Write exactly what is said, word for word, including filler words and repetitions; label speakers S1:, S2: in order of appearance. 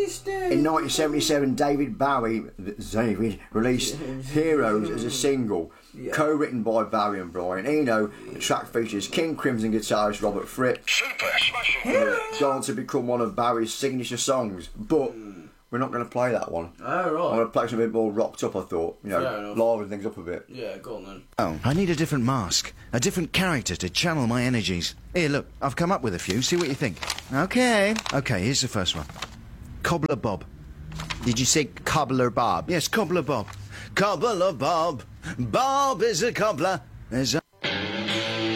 S1: released it.
S2: In nineteen seventy-seven, David Bowie, David, released Heroes as a single,
S1: Yeah.
S2: co-written by Bowie and Brian Eno. The track features King Crimson guitarist Robert Fripp,
S3: Super smashing.
S1: Heroes.
S2: gone on to become one of Bowie's signature songs. But we're not going to play that one.
S1: Oh,
S2: I'm
S1: right.
S2: going to play something a bit more rocked up, I thought. You
S1: Fair
S2: know,
S1: enough.
S2: liven things up a bit.
S1: Yeah, go on then.
S4: Oh, I need a different mask, a different character to channel my energies. Here, look, I've come up with a few. See what you think. Okay. Okay, here's the first one. Cobbler Bob.
S5: Did you say Cobbler Bob?
S4: Yes, Cobbler Bob. Cobbler Bob. Bob is a cobbler. There's a...